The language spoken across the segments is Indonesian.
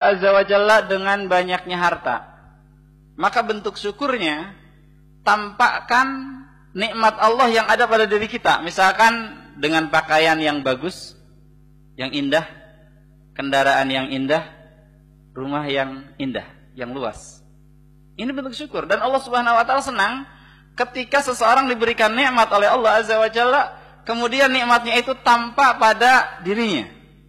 Allah Azza wa Jalla dengan banyaknya harta, maka bentuk syukurnya tampakkan nikmat Allah yang ada pada diri kita. Misalkan dengan pakaian yang bagus, yang indah, kendaraan yang indah, rumah yang indah, yang luas. Ini bentuk syukur. Dan Allah Subhanahu wa Ta'ala senang ketika seseorang diberikan nikmat oleh Allah Azza wa Jalla, kemudian nikmatnya itu tampak pada dirinya.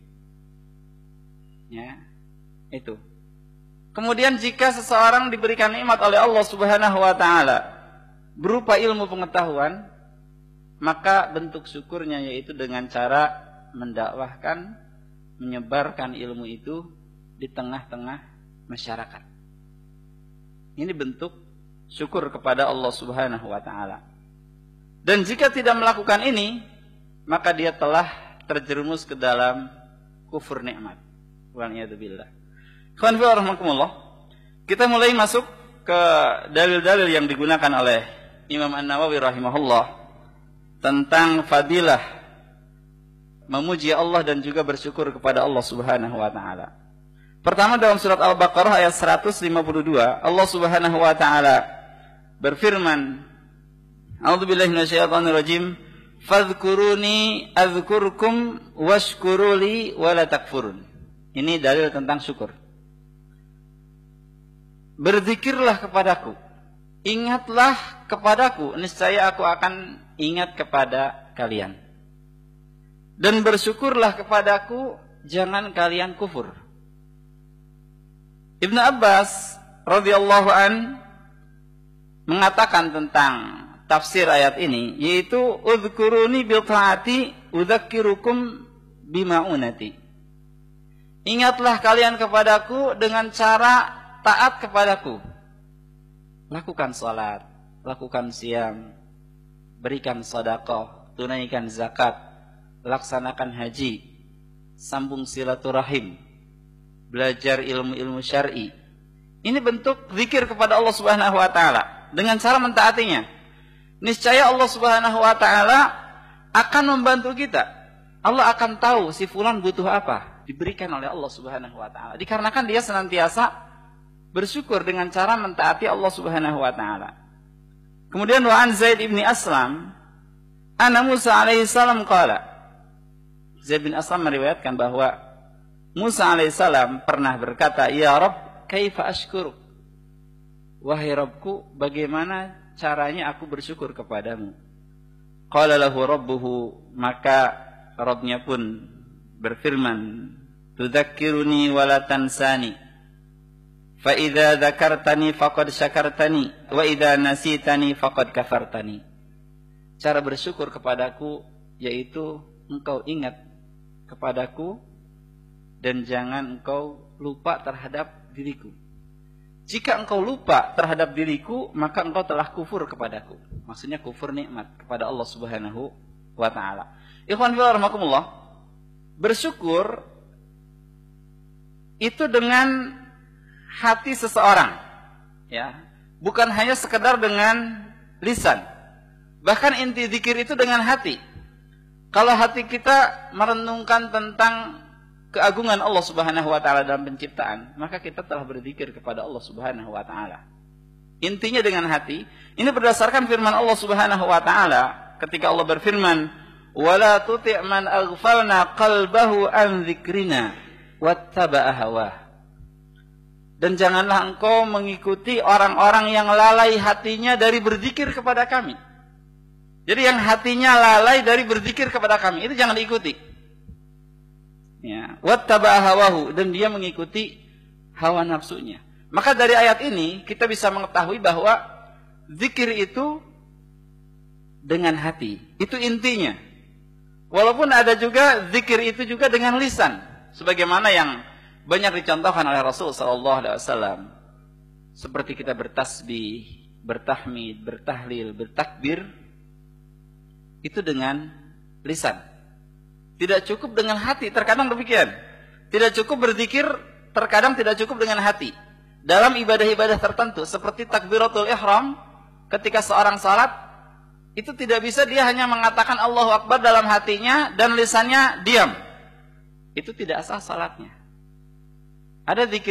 Ya, itu. Kemudian jika seseorang diberikan nikmat oleh Allah Subhanahu wa Ta'ala berupa ilmu pengetahuan, maka bentuk syukurnya yaitu dengan cara mendakwahkan, menyebarkan ilmu itu di tengah-tengah masyarakat. Ini bentuk syukur kepada Allah Subhanahu wa Ta'ala. Dan jika tidak melakukan ini, maka dia telah terjerumus ke dalam kufur nikmat. Waliyadzubillah. Ikhwan fillah rahimakumullah. Kita mulai masuk ke dalil-dalil yang digunakan oleh Imam An-Nawawi rahimahullah tentang fadilah memuji Allah dan juga bersyukur kepada Allah Subhanahu wa Ta'ala. Pertama, dalam surat Al-Baqarah ayat 152, Allah Subhanahu wa Ta'ala berfirman, A'udzubillahi minasyaitonirrajim, fadhkuruni adzkurkum washkuruli wala takfurun. Ini dalil tentang syukur. Berzikirlah kepadaku, ingatlah kepadaku, niscaya aku akan ingat kepada kalian. Dan bersyukurlah kepadaku, jangan kalian kufur. Ibnu Abbas radhiyallahu an mengatakan tentang tafsir ayat ini, yaitu udhkuruni bil taati udzakkirukum bima unati. Ingatlah kalian kepadaku dengan cara taat kepadaku. Lakukan salat, lakukan siam, berikan sedekah, tunaikan zakat, laksanakan haji, sambung silaturahim, belajar ilmu-ilmu syar'i. Ini bentuk zikir kepada Allah Subhanahu wa Ta'ala dengan cara mentaatinya. Niscaya Allah Subhanahu wa Ta'ala akan membantu kita. Allah akan tahu si fulan butuh apa, diberikan oleh Allah Subhanahu wa Ta'ala. Dikarenakan dia senantiasa bersyukur dengan cara mentaati Allah Subhanahu wa Ta'ala. Kemudian wa an Zaid ibn Aslam anna Musa alaihi salam qala. Zaid bin Aslam meriwayatkan bahwa Musa alaihi salam pernah berkata, "Ya Rabb, kaifa ashkuruk?" Wahai Rabbku, bagaimana caranya aku bersyukur kepadamu? Qala lahu rabbuhu, maka Rabbnya pun berfirman, "Tudzakkiruni wa la tansani. Fa idza dzakartani faqad syakartani wa idza nasitani faqad kafartani." Cara bersyukur kepadaku yaitu engkau ingat kepadaku dan jangan engkau lupa terhadap diriku. Jika engkau lupa terhadap diriku, maka engkau telah kufur kepadaku. Maksudnya kufur nikmat kepada Allah Subhanahu wa Ta'ala. Ikhwan fillah rahimakumullah, bersyukur itu dengan hati seseorang, ya, bukan hanya sekedar dengan lisan. Bahkan inti zikir itu dengan hati. Kalau hati kita merenungkan tentang keagungan Allah Subhanahu wa Ta'ala dalam penciptaan, maka kita telah berzikir kepada Allah Subhanahu wa Ta'ala. Intinya dengan hati. Ini berdasarkan firman Allah Subhanahu wa Ta'ala ketika Allah berfirman, "Wala tuti' man aghfalna qalbahu an dzikrina wattaba'a hawah." Dan janganlah engkau mengikuti orang-orang yang lalai hatinya dari berzikir kepada kami. Jadi yang hatinya lalai dari berzikir kepada kami, itu jangan diikuti. Ya, wattaba'a hawahu, dan dia mengikuti hawa nafsunya. Maka dari ayat ini kita bisa mengetahui bahwa zikir itu dengan hati. Itu intinya. Walaupun ada juga zikir itu juga dengan lisan, sebagaimana yang banyak dicontohkan oleh Rasul sallallahu alaihi wasallam. Seperti kita bertasbih, bertahmid, bertahlil, bertakbir, itu dengan lisan. Tidak cukup dengan hati, terkadang demikian. Tidak cukup berzikir, terkadang tidak cukup dengan hati. Dalam ibadah-ibadah tertentu, seperti takbiratul ihram, ketika seorang salat, itu tidak bisa dia hanya mengatakan Allahu Akbar dalam hatinya dan lisannya diam. Itu tidak sah salatnya. Ada zikir